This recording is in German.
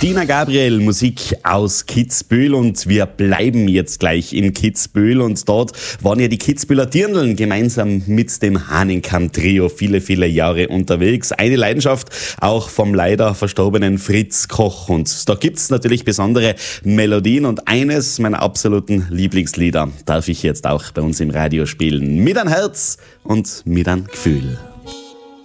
Dina Gabriel, Musik aus Kitzbühel, und wir bleiben jetzt gleich in Kitzbühel, und dort waren ja die Kitzbühler Dirndln gemeinsam mit dem Hahnenkamm-Trio viele Jahre unterwegs. Eine Leidenschaft auch vom leider verstorbenen Fritz Koch, und da gibt's natürlich besondere Melodien, und eines meiner absoluten Lieblingslieder darf ich jetzt auch bei uns im Radio spielen. Mit ein Herz und mit ein Gefühl.